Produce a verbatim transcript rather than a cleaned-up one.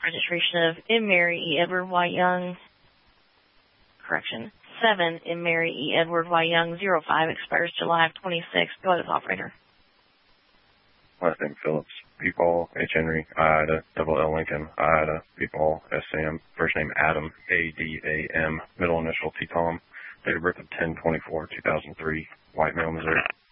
registration of M. Mary E. Edward Y. Young, correction, seven M. Mary E. Edward Y. Young, zero five, expires July of twenty-six. Go ahead, operator. Last name Phillips, P. Paul, H. Henry, I. Ida, double L. Lincoln, I. Ida, P. Paul, S. Sam, first name Adam, A. D. A. M, middle initial T. Tom, date of birth of ten twenty-four two thousand three, White Mill, Missouri.